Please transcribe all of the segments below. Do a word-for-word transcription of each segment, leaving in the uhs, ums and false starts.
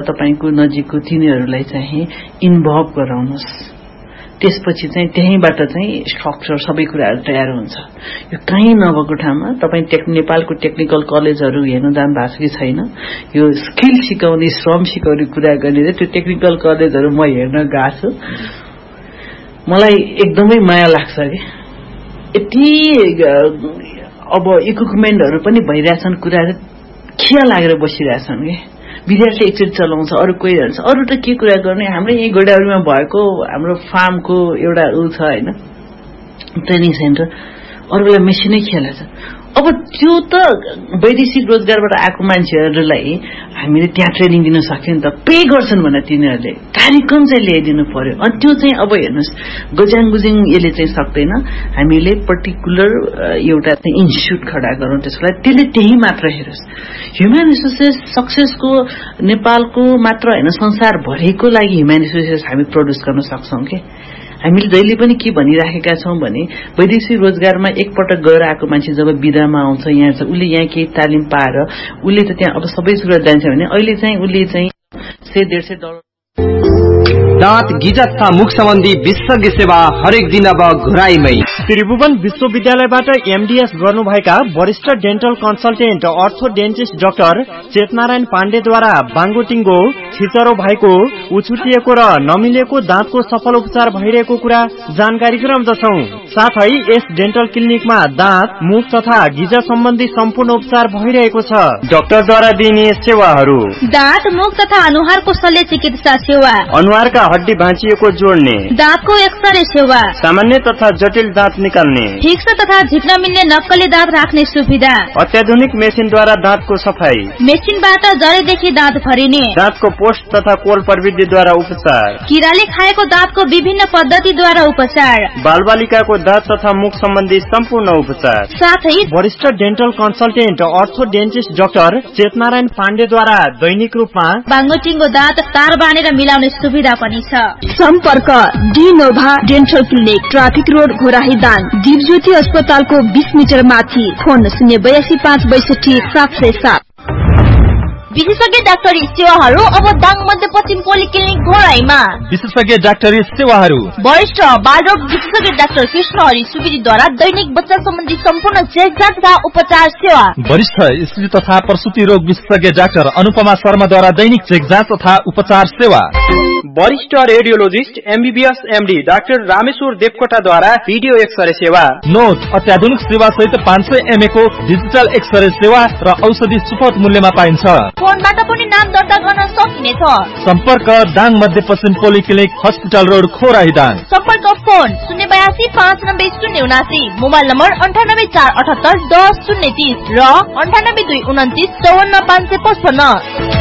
तपाईको नजिकको तिनीहरूलाई चाहिँ इन्भल्भ गराउनुस्। त्यसपछि चाहिँ त्यहीबाट चाहिँ स्ट्रक्चर सबै कुराहरू तयार हुन्छ। यो कहीँ नभएको ठाउँमा तपाईँ टेक नेपालको टेक्निकल कलेजहरू हेर्न जानु भएको छ कि छैन? यो स्किल सिकाउने श्रम सिकाउने कुरा गर्ने त्यो टेक्निकल कलेजहरू म हेर्न गएको छु। मलाई एकदमै माया लाग्छ कि यति अब इक्विपमेन्टहरू पनि भइरहेछन्, कुराहरू खिया लागेर बसिरहेछन् कि विद्यार्थी एकचोटि चलाउँछ, अरू कोही जान्छ, अरू त के कुरा गर्ने। हाम्रो यही गोडाउरीमा भएको हाम्रो फार्मको एउटा ऊ छ होइन, ट्रेनिङ सेन्टर, अरूलाई मेसिनै खेला छ। अब त्यो त वैदेशिक रोजगारबाट आएको मान्छेहरूलाई हामीले त्यहाँ ट्रेनिङ दिन सक्यो नि त। पे गर्छन् भने तिनीहरूले कार्यक्रम चाहिँ ल्याइदिनु पर्यो। अनि त्यो चाहिँ अब हेर्नुहोस् गजाङ गुजिङ यसले चाहिँ सक्दैन। हामीले पर्टिकुलर एउटा चाहिँ इन्स्टिट्युट खडा गरौँ त्यसलाई, त्यसले त्यही मात्र हेरोस्। ह्युमन रिसोर्सेस सक्सेसको नेपालको मात्र होइन संसारभरिको लागि ह्युमन रिसोर्सेस हामी प्रड्युस गर्न सक्छौँ कि। हामीले जहिले पनि के भनिराखेका छौँ भने वैदेशिक रोजगारमा एकपटक गएर आएको मान्छे जब बिदामा आउँछ यहाँ छ उसले यहाँ केही तालिम पाएर उसले त त्यहाँ अब सबै कुरा जान्छ भने अहिले चाहिँ उसले चाहिँ सय डेढ सय डलर दाँत गिजा तथा मुख सम्बन्धी विशेषज्ञ सेवा हरेक दिन अब घुराईमै। त्रिभुवन विश्वविद्यालयबाट एमडीएस गर्नुभएका वरिष्ठ डेन्टल कन्सल्टेन्ट अर्थो डेन्टिस्ट डाक्टर चेतनारायण पाण्डेद्वारा बाङ्गोटिङ्गो छिचरो भएको उछुटिएको र नमिलेको दाँतको सफल उपचार भइरहेको कुरा जानकारी गराउँदछौ। साथै यस डेन्टल क्लिनिकमा दाँत मुख तथा गिजा सम्बन्धी सम्पूर्ण उपचार भइरहेको छ। डाक्टरद्वारा दिइने सेवाहरू दाँत मुख तथा अनुहारको शल्य चिकित्सा सेवा, अनुहारका हड्डी भाँचिएको जोड्ने, दाँतको एक्सरे सेवा, सामान्य तथा जटिल दाँत निकाल्ने, ठिक छ तथा झिक्न मिल्ने नक्कली दाँत राख्ने सुविधा, अत्याधुनिक मेसिनद्वारा दाँतको सफाई, मेसिनबाट जरेदेखि दाँत भरिने, दाँतको पोस्ट तथा कोल प्रविधिद्वारा उपचार, किराले खाएको दाँतको विभिन्न पद्धतिद्वारा उपचार, बालबालिकाको दाँत तथा मुख सम्बन्धी सम्पूर्ण उपचार, साथै वरिष्ठ डेन्टल कन्सल्टेन्ट अर्थो डेन्टिस्ट डाक्टर चेतनारायण पाण्डेद्वारा दैनिक रूपमा बाङ्गोटिङ्गो दाँत तार बाँधेर मिलाउने सुविधा पनि छ। सम्पर्क डिनोभा dental clinic, traffic road Ghorahi Dang, Dipjyoti अस्पतालको बीस मिटर माथि। फोन शून्य बयासी पाँच बैसठी सात सय सात। विशेषज्ञ डाक्टरी सेवाहरू अब दाङ मध्यपश्चिम पोलिक्लिनिक घोराईमा। विशेषज्ञ डाक्टरी सेवाहरू वरिष्ठ बालरोग विशेषज्ञ डाक्टर कृष्ण हरि सुवेदीद्वारा दैनिक बच्चा सम्बन्धी सम्पूर्ण चेकजाँच तथा उपचार सेवा, वरिष्ठ स्त्री तथा प्रसुति रोग विशेषज्ञ डाक्टर अनुपमा शर्माद्वारा दैनिक चेकजाँच तथा उपचार सेवा, वरिष्ठ radiologist MBBS MD doctor Rameshwar देवकोटाद्वारा video x-ray सेवा, नोट अत्याधुनिक सेवा सहित पाँच सय एमए को डिजिटल एक्सरे सेवा र औषधि सुपथ मूल्यमा पाइन्छ। फोनबाट पनि नाम दर्ता गर्न सकिनेछ। सम्पर्क दाङ मध्यपश्चिम पोलिक्लिनिक हस्पिटल रोड खोराही दाङ। सम्पर्क फोन शून्य बयासी पाँच नब्बे शून्य उनासी, मोबाइल नम्बर अन्ठानब्बे चार अठहत्तर दस शून्य तीस र अन्ठानब्बे दुई उन्तिस चौवन्न पाँच सय पचपन्न।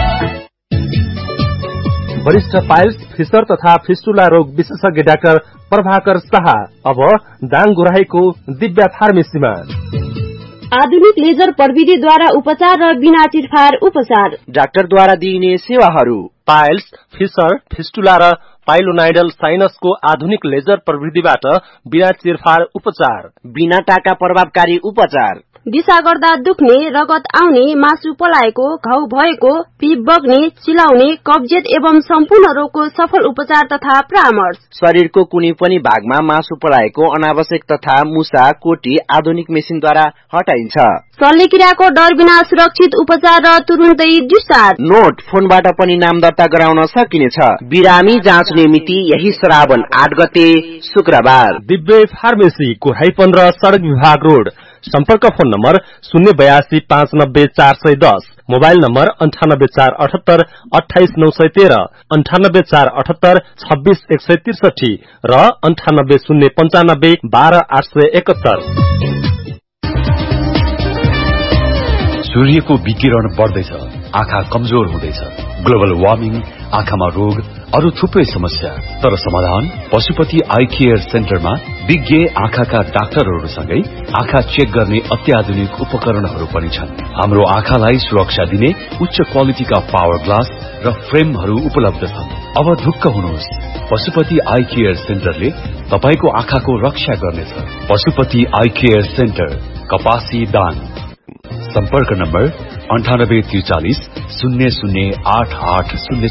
वरिष्ठ पाइल्स फिसर तथा फिस्टुला रोग विशेषज्ञ डाक्टर प्रभाकर शाह अब दाङ गुराहीको दिव्या फार्मेसीमा। आधुनिक लेजर प्रविधिद्वारा उपचार र बिना चिरफार उपचार, डाक्टरद्वारा दिइने सेवाहरू पाइल्स फिसर फिस्टुला र पाइलोनाइडल साइनसको आधुनिक लेजर प्रविधिबाट बिना चिरफार उपचार, बिना टाका प्रभावकारी उपचार, दिशा गर्दा दुख्ने, रगत आउने, मासु पलाएको, घाउ भएको, पिप बग्ने, चिलाउने, कब्जियत एवं सम्पूर्ण रोगको सफल उपचार तथा परामर्श, शरीरको कुनै पनि भागमा मासु पलाएको अनावश्यक तथा मुसा कोटी आधुनिक मेसिनद्वारा हटाइन्छ। शल्यक्रियाको डर बिना सुरक्षित उपचार र तुरुन्तै डिस्चार्ज। नोट फोनबाट पनि नाम दर्ता गराउन सकिनेछ। बिरामी जाँच्ने मिति यही श्रावण आठ गते शुक्रबार। दिव्य फार्मेसी कोराही पन्ध्र सड़क विभाग रोड। सम्पर्क फोन नम्बर शून्य बयासी पाँच नब्बे चार सय दस, मोबाइल नम्बर अन्ठानब्बे चार अठहत्तर अठाइस नौ सय तेह्र, अन्ठानब्बे चार अठहत्तर छब्बीस एक सय त्रिसठी र अन्ठानब्बे शून्य पञ्चानब्बे बाह्र आठ सय एकहत्तर। सूर्यको विकिरण बढ्दैछ, आँखा कमजोर हुँदैछ, ग्लोबल वार्मिङ, आँखामा रोग, अरू थुप्रै समस्या। तर समाधान पशुपति आई केयर सेन्टरमा विज्ञ आँखाका डाक्टरहरूसँगै आँखा चेक गर्ने अत्याधुनिक उपकरणहरू पनि छन्। हाम्रो आँखालाई सुरक्षा दिने उच्च क्वालिटीका पावर ग्लास र फ्रेमहरू उपलब्ध छन्। अब ढुक्क हुनुहोस्, पशुपति आई केयर सेन्टरले तपाईको आँखाको रक्षा गर्नेछ। पशुपति आई केयर सेन्टर, कपासी दाङ। सम्पर्क नम्बर अन्ठानब्बे त्रिचालिस शून्य शून्य आठ आठ शून्य